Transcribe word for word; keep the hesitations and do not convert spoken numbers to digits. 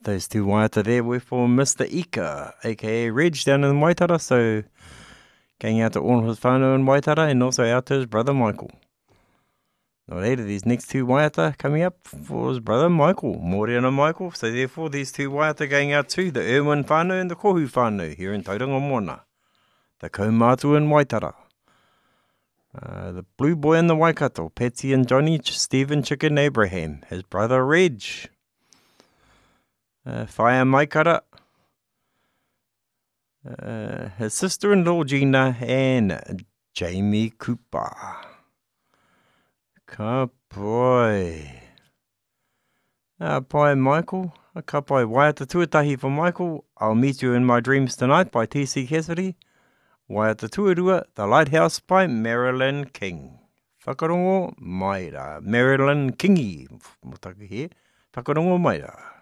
those two waiata there were for Mister Ika, aka Reg, down in Waitara, so going out to all his whānau in Waitara and also out to his brother Michael. Now later, these next two waiata coming up for his brother Michael, Moriana Michael, so therefore these two waiata going out to the Irwin whānau and the Kohu whānau here in Tauranga Moana, the Kaumātua in Waitara. Uh, the Blue Boy and the Waikato, Patsy and Johnny, Stephen Chicken Abraham, his brother Reg, uh, Whaia Maikara, uh, his sister-in-law Gina, and Jamie Cooper. Ka pai. Uh, pai Michael, ka pai waiata tuatahi for Michael. I'll meet you in my dreams tonight by T C Cassidy. Waiata tuarua, The Lighthouse by Marilyn King. Whakarongo mai rā. Marilyn Kingi, motaka here. Whakarongo mai rā.